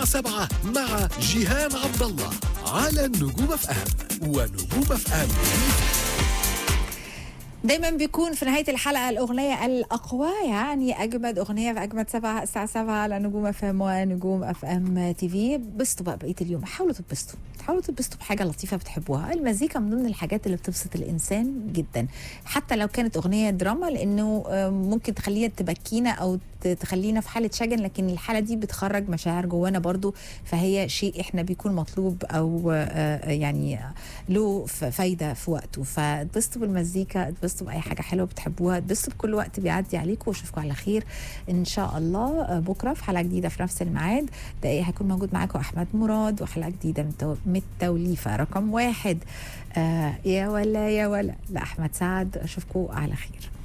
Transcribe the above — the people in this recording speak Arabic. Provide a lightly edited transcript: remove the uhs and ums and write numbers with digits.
7 مع جيهان عبد الله على النجوم اف ام ونجوم اف ام. دايما بيكون في نهاية الحلقة الأغنية الأقوى، يعني أجمد أغنية في أجمد 7 الساعة 7 على نجوم اف ام ونجوم اف ام تي في. بسطوا بقى بقية اليوم، حاولوا تتبسطوا بحاجة لطيفة بتحبوها. المزيكا من ضمن الحاجات اللي بتبسط الإنسان جدا، حتى لو كانت أغنية دراما، لأنه ممكن تخلينا تبكينا أو تخلينا في حالة شجن، لكن الحالة دي بتخرج مشاعر جوانا برضو، فهي شيء احنا بيكون مطلوب أو يعني له فايدة في وقته. فاتبسطوا بالمزيكا، اتبسطوا بأي حاجة حلوة بتحبوها، اتبسطوا بكل وقت بيعدي عليكم، واشوفكم على خير إن شاء الله بكرة في حلقة جديدة في نفس الميعاد. ده هيكون موجود معاكم أحمد مراد، وحلقة جديدة من التوليفة رقم 1 يا ولا لأحمد سعد. أشوفكم على خير.